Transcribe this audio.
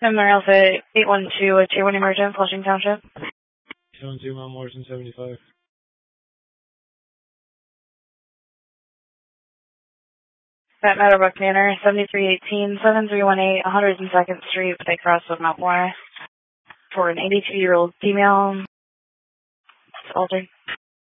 Number Alpha 812 with Tier 1 Emergent, Flushing Township. 72 Mount Morrison 75. At Meadowbrook Manor, 7318, 7318, 102nd Street, Pacific Cross of Mount Morris. For an 82-year-old female. It's altered.